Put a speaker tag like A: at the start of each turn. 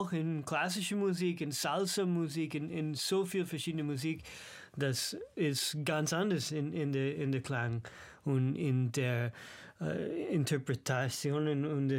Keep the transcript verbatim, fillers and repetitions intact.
A: Auch in klassischer Musik, in Salsa-Musik, in, in so viel verschiedene Musik, das ist ganz anders in, in, der, in der Klang und in der äh, Interpretation und